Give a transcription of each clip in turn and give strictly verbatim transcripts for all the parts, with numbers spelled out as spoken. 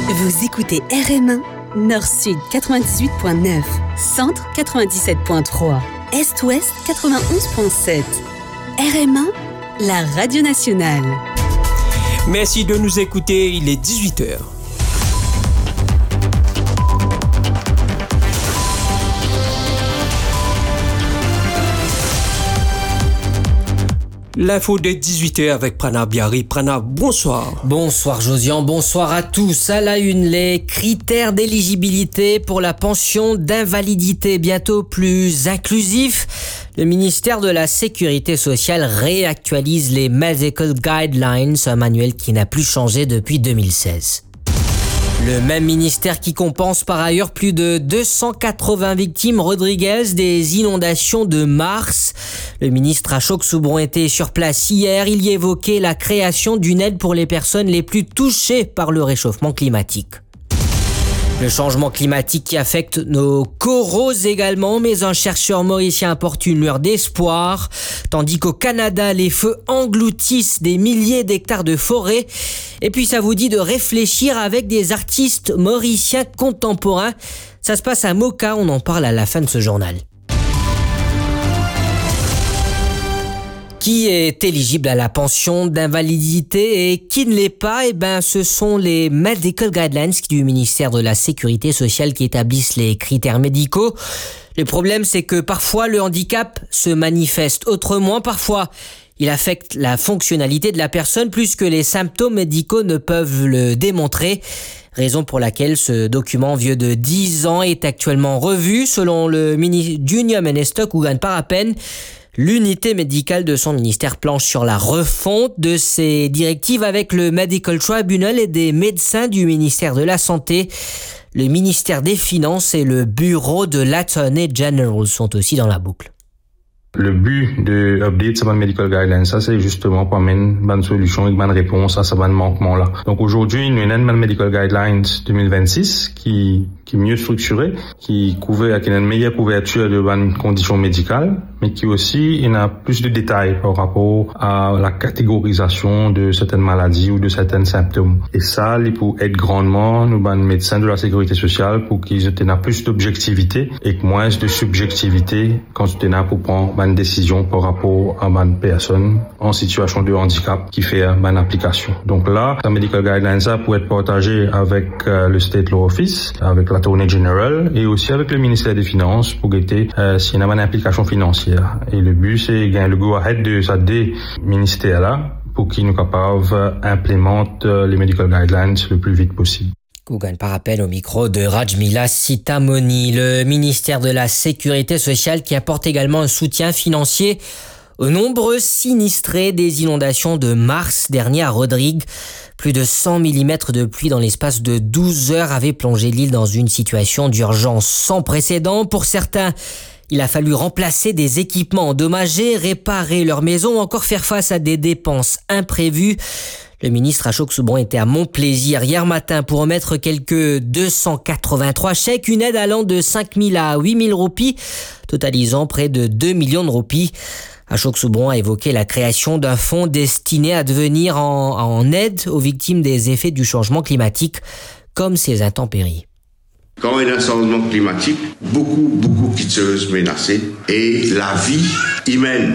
Vous écoutez R M un, Nord-Sud quatre-vingt-dix-huit virgule neuf, Centre quatre-vingt-dix-sept virgule trois, Est-Ouest quatre-vingt-onze virgule sept. R M un, la radio nationale. Merci de nous écouter, il est dix-huit heures. L'info de dix-huit heures avec Pranav Biari. Pranav, bonsoir. Bonsoir Josian, bonsoir à tous. À la une, les critères d'éligibilité pour la pension d'invalidité bientôt plus inclusifs. Le ministère de la Sécurité sociale réactualise les Medical Guidelines, un manuel qui n'a plus changé depuis deux mille seize. Le même ministère qui compense par ailleurs plus de deux cent quatre-vingts victimes Rodriguez des inondations de mars. Le ministre Ashok Soubron était sur place hier. Il y évoquait la création d'une aide pour les personnes les plus touchées par le réchauffement climatique. Le changement climatique qui affecte nos coraux également, mais un chercheur mauricien apporte une lueur d'espoir. Tandis qu'au Canada, les feux engloutissent des milliers d'hectares de forêt. Et puis ça vous dit de réfléchir avec des artistes mauriciens contemporains. Ça se passe à Moka, on en parle à la fin de ce journal. Qui est éligible à la pension d'invalidité et qui ne l'est pas, eh ben, ce sont les Medical Guidelines du ministère de la Sécurité sociale qui établissent les critères médicaux. Le problème, c'est que parfois le handicap se manifeste autrement, parfois il affecte la fonctionnalité de la personne plus que les symptômes médicaux ne peuvent le démontrer. Raison pour laquelle ce document vieux de dix ans est actuellement revu. Selon le ministre Junior Menestock Ougan Parapen, l'unité médicale de son ministère planche sur la refonte de ses directives avec le Medical Tribunal et des médecins du ministère de la Santé. Le ministère des Finances et le bureau de l'Attorney General sont aussi dans la boucle. Le but de update ces medical guidelines, ça c'est justement pour amener une bonne solution et une bonne réponse à ces manquements-là. Donc aujourd'hui, nous avons une medical guidelines deux mille vingt-six qui qui est mieux structurée, qui couvre avec une meilleure couverture de bonnes conditions médicales, mais qui aussi il a plus de détails par rapport à la catégorisation de certaines maladies ou de certains symptômes. Et ça, il pour être grandement nous bonnes médecins de la sécurité sociale pour qu'ils aient plus d'objectivité et moins de subjectivité quand ils ont pour prendre une décision par rapport à une personne en situation de handicap qui fait une application. Donc là, la medical guidelines ça peut être partagé avec euh, le State Law Office, avec l'Attorney General et aussi avec le ministère des Finances pour guetter euh, s'il y a une application financière. Et le but c'est gagner le go-ahead de ça des ministères-là pour qu'ils nous capables implémentent les medical guidelines le plus vite possible. Ougan Parapen au micro de Rajmila Sitamoni. Le ministère de la Sécurité sociale qui apporte également un soutien financier aux nombreux sinistrés des inondations de mars dernier à Rodrigue. Plus de cent millimètres de pluie dans l'espace de douze heures avaient plongé l'île dans une situation d'urgence sans précédent. Pour certains, il a fallu remplacer des équipements endommagés, réparer leur maison ou encore faire face à des dépenses imprévues. Le ministre Ashok Soubron était à Montplaisir hier matin pour remettre quelques deux cent quatre-vingt-trois chèques, une aide allant de cinq mille à huit mille roupies, totalisant près de deux millions de roupies. Ashok Soubron a évoqué la création d'un fonds destiné à devenir en, en aide aux victimes des effets du changement climatique, comme ces intempéries. Quand il y a un changement climatique, beaucoup, beaucoup de quitteuses menacées et la vie humaine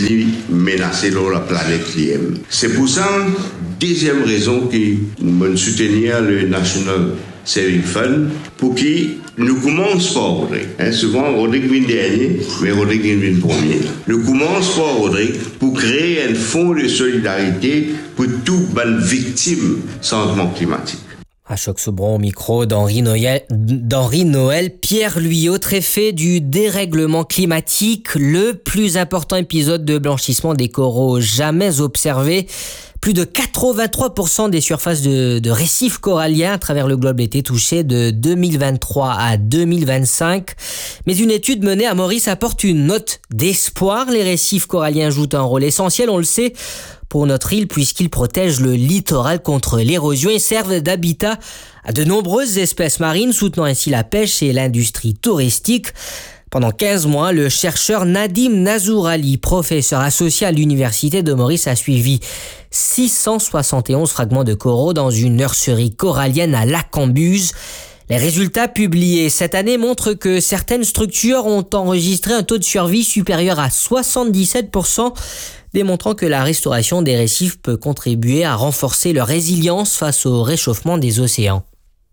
menacée dans la planète. C'est pour ça, deuxième raison que nous soutenir le National Saving Fund pour qu'il nous commence par Rodrigue. Hein, souvent, Rodrigue vient dernier, mais Rodrigue vient premier. Nous commence par Rodrigue pour créer un fonds de solidarité pour toutes les victimes du changement climatique. Ashok Soubron au micro d'Henri Noël, d'Henri Noël. Pierre, lui, autre effet du dérèglement climatique, le plus important épisode de blanchissement des coraux jamais observé. Plus de quatre-vingt-trois pour cent des surfaces de, de récifs coralliens à travers le globe étaient touchées de deux mille vingt-trois à deux mille vingt-cinq. Mais une étude menée à Maurice apporte une note d'espoir. Les récifs coralliens jouent un rôle essentiel, on le sait, pour notre île puisqu'ils protègent le littoral contre l'érosion et servent d'habitat à de nombreuses espèces marines, soutenant ainsi la pêche et l'industrie touristique. Pendant quinze mois, le chercheur Nadim Nazourali, professeur associé à l'université de Maurice, a suivi six cent soixante et onze fragments de coraux dans une nurserie corallienne à Lacambuse. Les résultats publiés cette année montrent que certaines structures ont enregistré un taux de survie supérieur à soixante-dix-sept pour cent, démontrant que la restauration des récifs peut contribuer à renforcer leur résilience face au réchauffement des océans.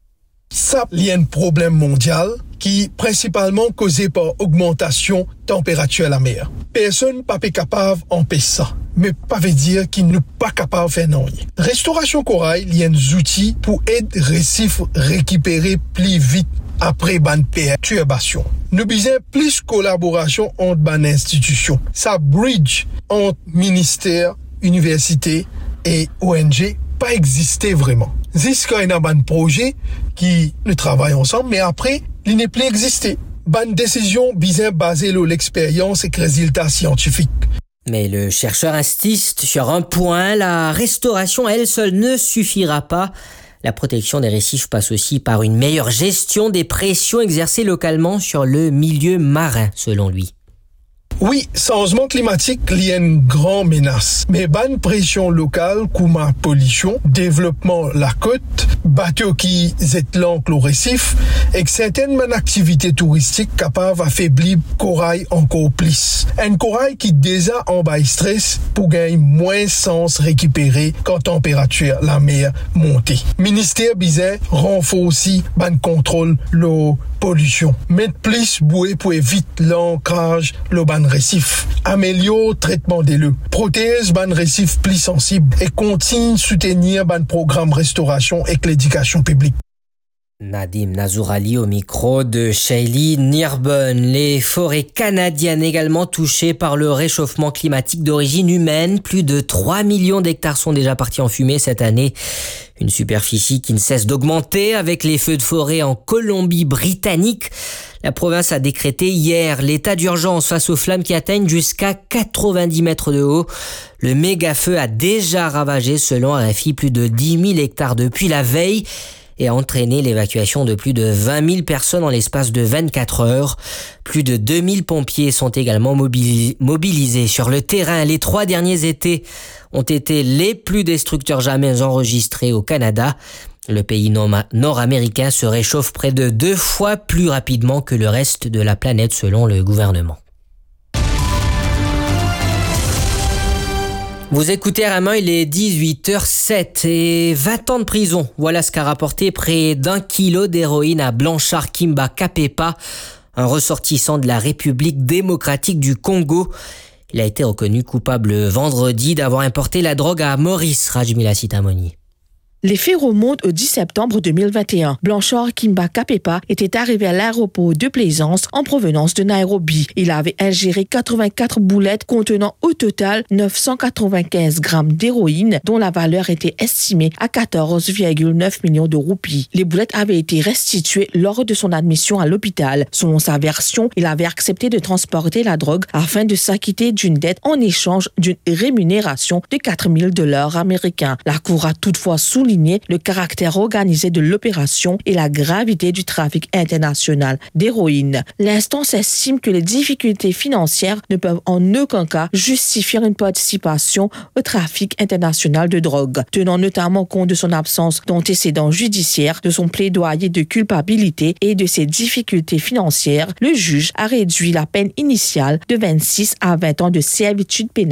Ça, il y a un problème mondial qui est principalement causé par augmentation température à la mer. Personne n'est pas capable d'empêcher ça, mais pas veut dire qu'il n'est pas capable de faire non. Restauration corail, il y a des outils pour aider les récifs à récupérer plus vite après une perturbation. Nous besoin plus de collaboration entre les institutions. Ça bridge entre ministère, université et O N G pas existé vraiment. Jusqu'à un ban projet qui nous travaillons ensemble, mais après, il n'est plus existé. Ban décision bien basée sur l'expérience et les résultats scientifiques. Mais le chercheur insiste sur un point, la restauration elle seule ne suffira pas. La protection des récifs passe aussi par une meilleure gestion des pressions exercées localement sur le milieu marin, selon lui. Oui, changement climatique, il y a une grande menace. Mais bonne pression locale, comme la pollution, développement la côte, bateaux qui jettent l'encre au récif, et certaines activités touristiques capables d'affaiblir le corail encore plus. Un corail qui déjà en bas stress pour gagner moins sens récupéré quand température la mer monte. Ministère bizarre renforce aussi le contrôle de pollution. Mettre plus bouée pour éviter l'ancrage le ban récif. Améliore traitement des lieux. Protège ban récif plus sensible et continue soutenir ban programme restauration et l'éducation publique. Nadim Nazourali au micro de Shaylee Nirben. Les forêts canadiennes également touchées par le réchauffement climatique d'origine humaine. Plus de trois millions d'hectares sont déjà partis en fumée cette année. Une superficie qui ne cesse d'augmenter avec les feux de forêt en Colombie-Britannique. La province a décrété hier l'état d'urgence face aux flammes qui atteignent jusqu'à quatre-vingt-dix mètres de haut. Le méga-feu a déjà ravagé, selon R F I, plus de dix mille hectares depuis la veille et a entraîné l'évacuation de plus de vingt mille personnes en l'espace de vingt-quatre heures. Plus de deux mille pompiers sont également mobilisés sur le terrain. Les trois derniers étés ont été les plus destructeurs jamais enregistrés au Canada. Le pays nord-américain se réchauffe près de deux fois plus rapidement que le reste de la planète selon le gouvernement. Vous écoutez R M un, il est dix-huit heures sept et vingt ans de prison. Voilà ce qu'a rapporté près d'un kilo d'héroïne à Blanchard Kimba Kapepa, un ressortissant de la République démocratique du Congo. Il a été reconnu coupable vendredi d'avoir importé la drogue à Maurice, Rajmila Sitamoni. Les faits remontent au dix septembre deux mille vingt et un. Blanchard Kimba Kapepa était arrivé à l'aéroport de Plaisance en provenance de Nairobi. Il avait ingéré quatre-vingt-quatre boulettes contenant au total neuf cent quatre-vingt-quinze grammes d'héroïne dont la valeur était estimée à quatorze virgule neuf millions de roupies. Les boulettes avaient été restituées lors de son admission à l'hôpital. Selon sa version, il avait accepté de transporter la drogue afin de s'acquitter d'une dette en échange d'une rémunération de quatre mille dollars américains. La Cour a toutefois souligné le caractère organisé de l'opération et la gravité du trafic international d'héroïne. L'instance estime que les difficultés financières ne peuvent en aucun cas justifier une participation au trafic international de drogue. Tenant notamment compte de son absence d'antécédents judiciaires, de son plaidoyer de culpabilité et de ses difficultés financières, le juge a réduit la peine initiale de vingt-six à vingt ans de servitude pénale